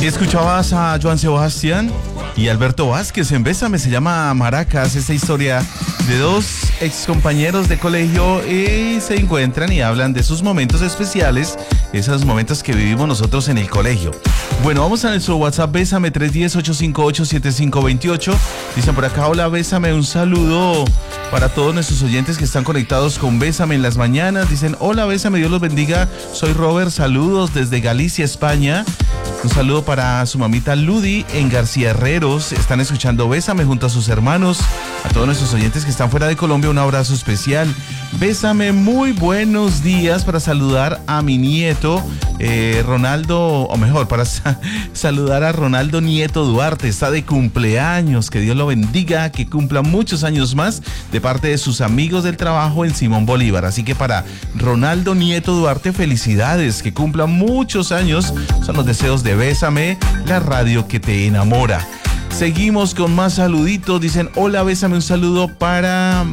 Y escuchabas a Joan Sebastián y Alberto Vázquez en Bésame, se llama Maracas, esta historia de dos ex compañeros de colegio y se encuentran y hablan de sus momentos especiales, esos momentos que vivimos nosotros en el colegio. Bueno, vamos a nuestro WhatsApp, Bésame 310-858-7528. Dicen por acá, hola Bésame, un saludo para todos nuestros oyentes que están conectados con Bésame en las mañanas. Dicen, hola Bésame, Dios los bendiga, soy Robert, saludos desde Galicia, España. Un saludo para su mamita Ludi en García Herreros. Están escuchando Bésame junto a sus hermanos. A todos nuestros oyentes que están fuera de Colombia, un abrazo especial. Bésame, muy buenos días para saludar a mi nieto Ronaldo, o mejor, para saludar a Ronaldo Nieto Duarte. Está de cumpleaños, que Dios lo bendiga, que cumpla muchos años más de parte de sus amigos del trabajo en Simón Bolívar. Así que para Ronaldo Nieto Duarte, felicidades, que cumpla muchos años. Son los deseos de Bésame, la radio que te enamora. Seguimos con más saluditos. Dicen, hola Bésame, un saludo para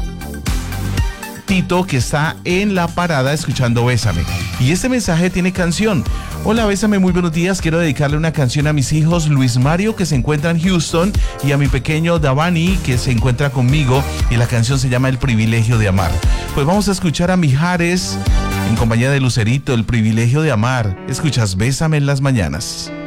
Tito, que está en la parada escuchando Bésame. Y este mensaje tiene canción. Hola Bésame, muy buenos días. Quiero dedicarle una canción a mis hijos Luis Mario, que se encuentra en Houston, y a mi pequeño Davani, que se encuentra conmigo, y la canción se llama El Privilegio de Amar. Pues vamos a escuchar a Mijares en compañía de Lucerito, El Privilegio de Amar. Escuchas Bésame en las mañanas.